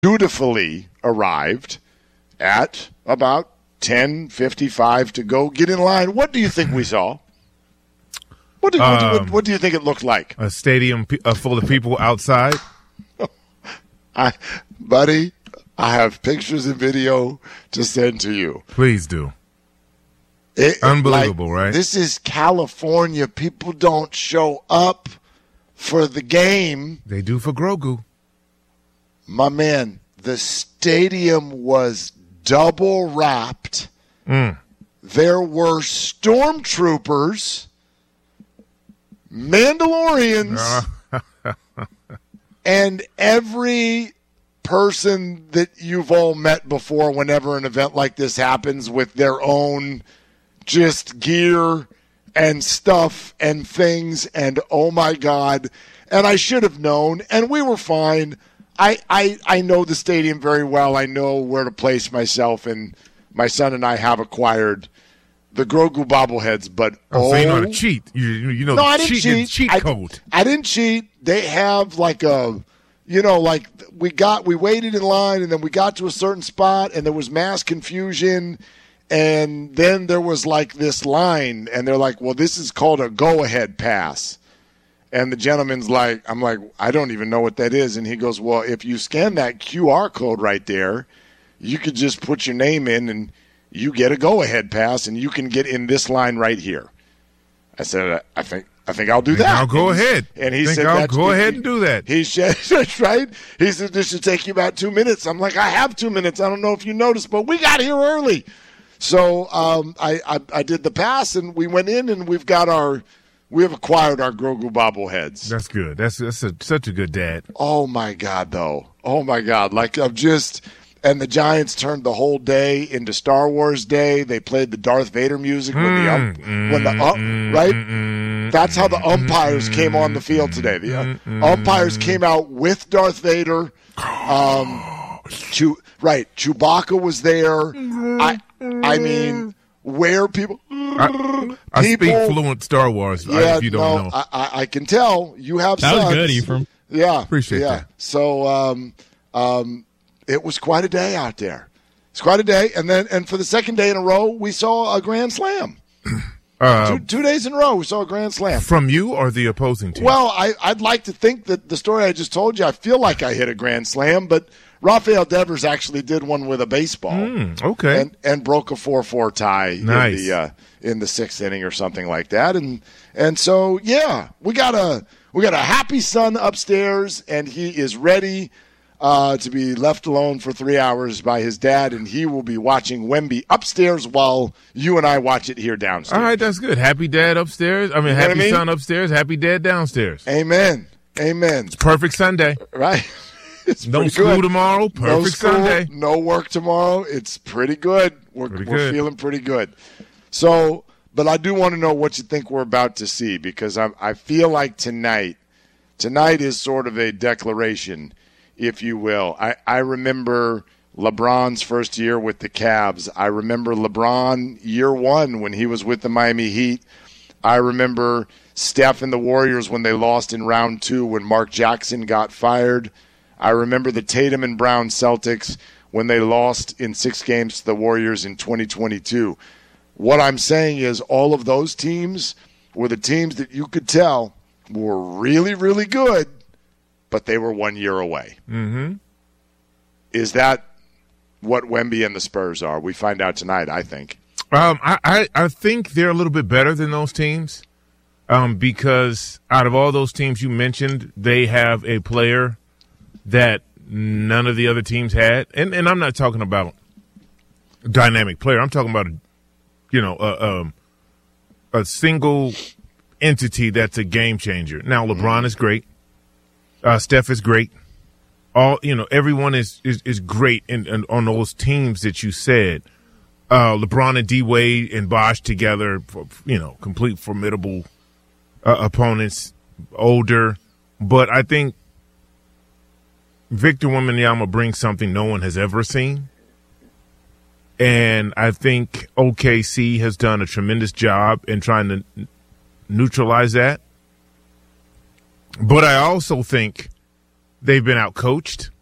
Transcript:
dutifully arrived at about 10:55 to go get in line. What do you think we saw? What do you think it looked like? A stadium full of people outside? Buddy, I have pictures and video to send to you. Please do. Unbelievable, right? This is California. People don't show up for the game. They do for Grogu. My man, the stadium was double wrapped. There were stormtroopers, Mandalorians, and every person that you've all met before whenever an event like this happens with their own just gear and stuff and things, and oh my God. And I should have known, and we were fine. I know the stadium very well. I know where to place myself, and my son and I have acquired the Grogu bobbleheads. But so you know how to cheat. You know, no, I didn't cheat. Cheat code. I didn't cheat. They have like a, like we waited in line, and then we got to a certain spot, and there was mass confusion. And then there was like this line, and they're like, well, this is called a go-ahead pass. And the gentleman's like, I'm like, I don't even know what that is. And he goes, well, if you scan that QR code right there, you could just put your name in and you get a go-ahead pass, and you can get in this line right here. I said, I think I'll do that. I'll go ahead. And he said, I'll go ahead and do that. He said, that's right. He said, this should take you about 2 minutes. I'm like, I have 2 minutes. I don't know if you noticed, but we got here early. So I did the pass, and we went in, and we have acquired our Grogu bobbleheads. That's good. That's such a good dad. Oh my God, though. Oh my God. Like and the Giants turned the whole day into Star Wars Day. They played the Darth Vader music right? That's how the umpires came on the field today. The umpires came out with Darth Vader. Chewbacca was there. I mean, where people... I speak fluent Star Wars, if you don't know. I can tell. You have sons. That was good, Ephraim. Yeah. Appreciate that. So it was quite a day out there. It's quite a day. And for the second day in a row, we saw a grand slam. 2 days in a row, we saw a grand slam. From you or the opposing team? Well, I'd like to think that the story I just told you, I feel like I hit a grand slam, but Rafael Devers actually did one with a baseball. Okay. And broke a 4-4 tie nice. in the 6th inning or something like that. And so, yeah, we got a happy son upstairs, and he is ready to be left alone for 3 hours by his dad, and he will be watching Wemby upstairs while you and I watch it here downstairs. All right, that's good. Happy dad upstairs. Happy son upstairs. Happy dad downstairs. Amen. It's perfect Sunday. Right. It's no school good. Tomorrow. Perfect Sunday. No work tomorrow. It's pretty good. We're feeling pretty good. So, but I do want to know what you think we're about to see, because I feel like tonight is sort of a declaration, if you will. I remember LeBron's first year with the Cavs. I remember LeBron year 1 when he was with the Miami Heat. I remember Steph and the Warriors when they lost in round 2 when Mark Jackson got fired. I remember the Tatum and Brown Celtics when they lost in 6 games to the Warriors in 2022. What I'm saying is all of those teams were the teams that you could tell were really, really good, but they were 1 year away. Mm-hmm. Is that what Wemby and the Spurs are? We find out tonight, I think. I think they're a little bit better than those teams because out of all those teams you mentioned, they have a player that none of the other teams had. And I'm not talking about a dynamic player. I'm talking about, a single entity that's a game changer. Now, LeBron is great. Steph is great. Everyone is great on those teams that you said. LeBron and D-Wade and Bosh together, complete formidable opponents, older. But I think Victor Wembanyama brings something no one has ever seen. And I think OKC has done a tremendous job in trying to neutralize that. But I also think they've been outcoached.